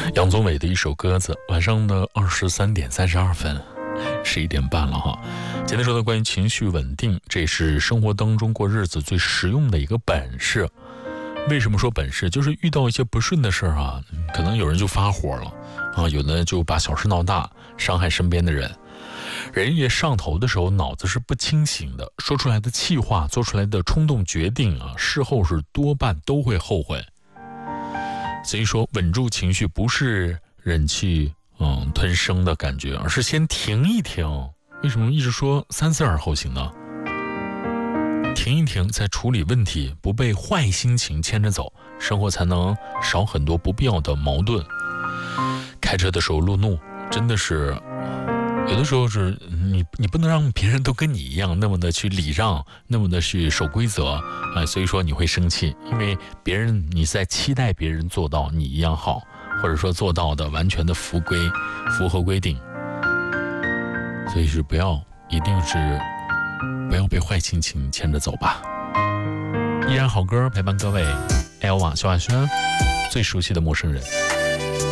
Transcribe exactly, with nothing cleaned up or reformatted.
杨宗纬的一首歌子，晚上的二十三点三十二分，十一点半了哈。今天说的关于情绪稳定，这也是生活当中过日子最实用的一个本事。为什么说本事？就是遇到一些不顺的事儿啊，可能有人就发火了啊，有的就把小事闹大，伤害身边的人。人也上头的时候，脑子是不清醒的，说出来的气话，做出来的冲动决定啊，事后是多半都会后悔。所以说，稳住情绪不是忍气嗯吞声的感觉，而是先停一停。为什么一直说三思而后行呢？停一停，再处理问题，不被坏心情牵着走，生活才能少很多不必要的矛盾。开车的时候路怒，真的是有的时候是你你不能让别人都跟你一样那么的去礼让，那么的去守规则啊、呃，所以说你会生气，因为别人你在期待别人做到你一样好，或者说做到的完全的符规符合规定，所以是不要一定是不要被坏心情牵着走吧。依然好歌陪伴各位，L 瓦萧亚轩，最熟悉的陌生人。